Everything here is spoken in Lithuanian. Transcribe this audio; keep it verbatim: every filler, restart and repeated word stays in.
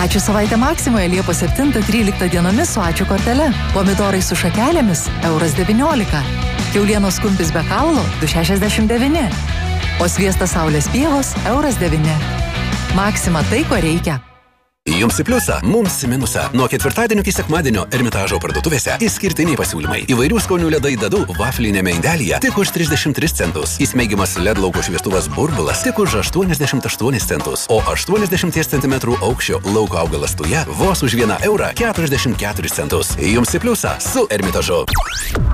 Ačiū savaitę Maksimoje Liepos septintą tryliktą dienomis su ačiū kortele. Pomidorai su šakelėmis euras devyniolika. Kiaulienos kumpis be kaulo du šešiasdešimt devyni. O sviestas saulės pievos euras devyni. Maksima tai, ko reikia. Jums į pliusą, mums į minusą. Nuo ketvirtadienio iki sekmadienio Ermitažo parduotuvėse išskirtiniai pasiūlymai. Įvairių skonių ledai Dadu vaflinėme indelyje tik už trisdešimt tris centus. Įsmeigimas L E D lauko šviestuvas Burbulas tik už aštuoniasdešimt aštuonis centus. O aštuoniasdešimt centimetrų aukščio lauko augalas Tuja vos už vieną eurą keturiasdešimt keturis centus. Jums į pliusą su Ermitažu.